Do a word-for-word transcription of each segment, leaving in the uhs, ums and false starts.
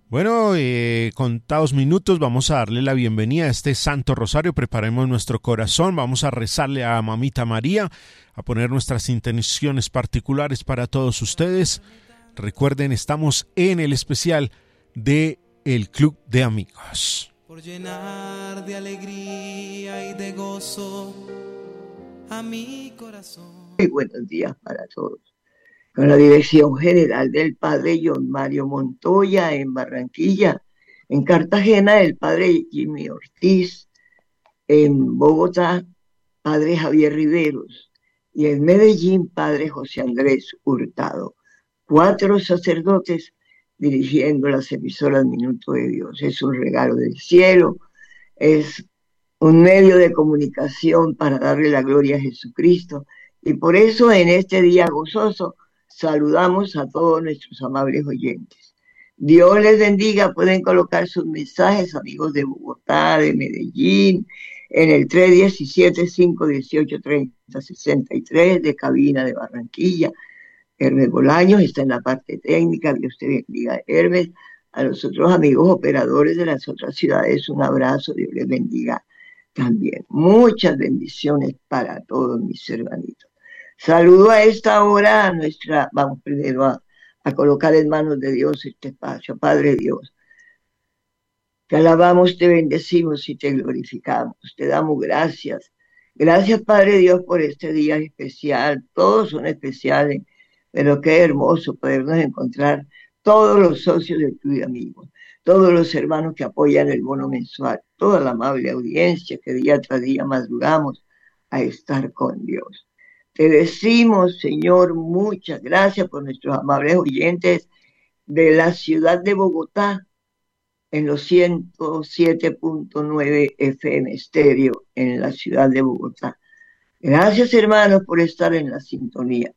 Bueno, eh, contados minutos vamos a darle la bienvenida a este Santo Rosario. Preparemos nuestro corazón, vamos a rezarle a Mamita María, a poner nuestras intenciones particulares para todos ustedes. Recuerden, estamos en el especial de el Club de Amigos. Por llenar de alegría y de gozo a mi corazón. Muy buenos días para todos. Con la dirección general del padre John Mario Montoya en Barranquilla, en Cartagena el padre Jimmy Ortiz, en Bogotá padre Javier Riveros y en Medellín padre José Andrés Hurtado. Cuatro sacerdotes dirigiendo las emisoras Minuto de Dios. Es un regalo del cielo, es un medio de comunicación para darle la gloria a Jesucristo, y por eso en este día gozoso saludamos a todos nuestros amables oyentes. Dios les bendiga. Pueden colocar sus mensajes, amigos de Bogotá, de Medellín, en el tres uno siete, cinco uno ocho, tres cero seis tres de cabina de Barranquilla. Hermes Bolaños está en la parte técnica. Dios te bendiga, Hermes. A los otros amigos operadores de las otras ciudades, un abrazo. Dios les bendiga también. Muchas bendiciones para todos mis hermanitos. Saludo a esta hora a nuestra, vamos primero a, a colocar en manos de Dios este espacio. Padre Dios, te alabamos, te bendecimos y te glorificamos, te damos gracias. Gracias, Padre Dios, por este día especial. Todos son especiales, pero qué hermoso podernos encontrar todos los socios del Club de Amigos, todos los hermanos que apoyan el bono mensual, toda la amable audiencia que día tras día madrugamos a estar con Dios. Te decimos, Señor, muchas gracias por nuestros amables oyentes de la ciudad de Bogotá, en los ciento siete punto nueve F M estéreo, en la ciudad de Bogotá. Gracias, hermanos, por estar en la sintonía.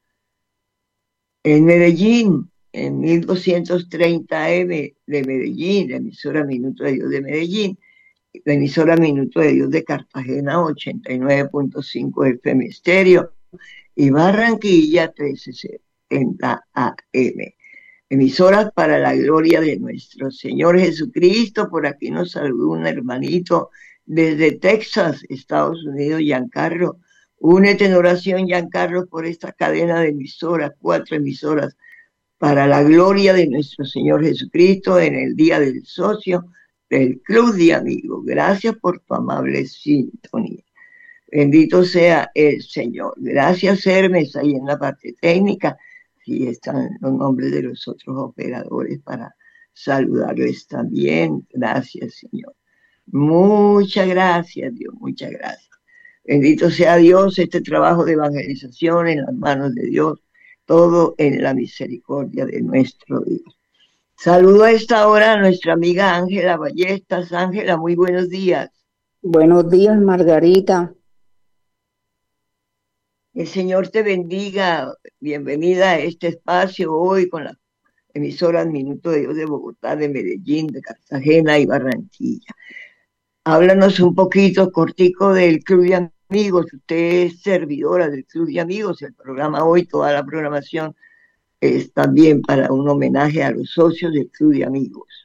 En Medellín, en mil doscientos treinta M de Medellín, la emisora Minuto de Dios de Medellín, la emisora Minuto de Dios de Cartagena, ochenta y nueve punto cinco F M estéreo, y Barranquilla trescientos setenta A M. Emisoras para la gloria de nuestro Señor Jesucristo. Por aquí nos saluda un hermanito desde Texas, Estados Unidos, Giancarlo. Únete en oración, Giancarlo, por esta cadena de emisoras, cuatro emisoras para la gloria de nuestro Señor Jesucristo en el Día del Socio del Club de Amigos. Gracias por tu amable sintonía. Bendito sea el Señor. Gracias, Hermes, ahí en la parte técnica. Sí, están los nombres de los otros operadores para saludarles también. Gracias, Señor. Muchas gracias, Dios, muchas gracias. Bendito sea Dios, este trabajo de evangelización en las manos de Dios, todo en la misericordia de nuestro Dios. Saludo a esta hora a nuestra amiga Ángela Ballestas. Ángela, muy buenos días. Buenos días, Margarita. El Señor te bendiga. Bienvenida a este espacio hoy con las emisoras Minuto de Dios de Bogotá, de Medellín, de Cartagena y Barranquilla. Háblanos un poquito, cortico, del Club de Amigos. Usted es servidora del Club de Amigos. El programa hoy, toda la programación, es también para un homenaje a los socios del Club de Amigos.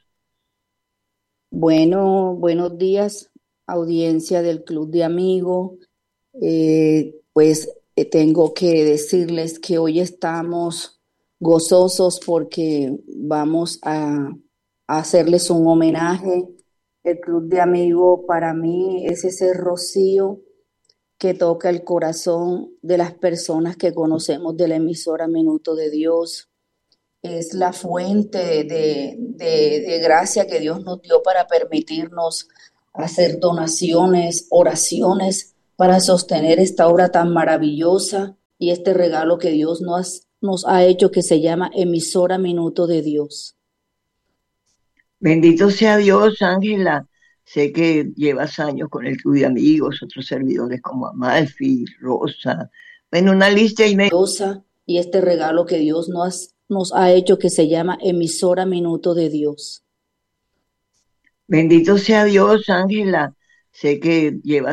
Bueno, buenos días, audiencia del Club de Amigos. Eh, pues eh, tengo que decirles que hoy estamos gozosos porque vamos a, a hacerles un homenaje. El Club de Amigos para mí es ese rocío que toca el corazón de las personas que conocemos de la emisora Minuto de Dios. Es la fuente de, de, de gracia que Dios nos dio para permitirnos hacer donaciones, oraciones, para sostener esta obra tan maravillosa y este regalo que Dios nos, nos ha hecho, que se llama emisora Minuto de Dios. Bendito sea Dios, Ángela. Sé que llevas años con el Club de Amigos, otros servidores como Amalfi, Rosa, bueno, una lista inmensa. Y este regalo que Dios nos, nos ha hecho, que se llama emisora Minuto de Dios. Bendito sea Dios, Ángela. Sé que llevas